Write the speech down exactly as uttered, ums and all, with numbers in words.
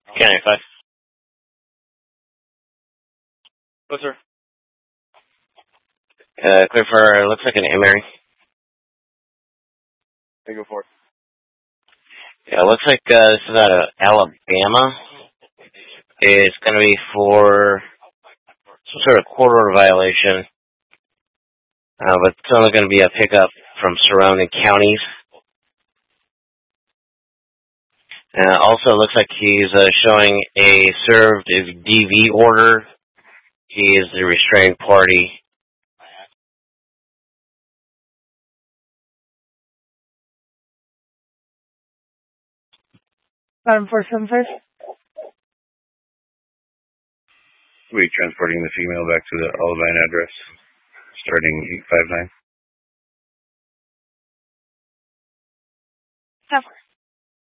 County five. What's her? Uh, clear for, looks like an Emery. Hey, go for it. Yeah, it looks like uh, this is out of Alabama. It's going to be for some sort of court order violation, uh, but it's only going to be a pickup from surrounding counties. Uh, also, looks like he's uh, showing a served D V order. He is the restrained party. Bottom four seven five. We're transporting the female back to the Olivine address, starting eight five nine.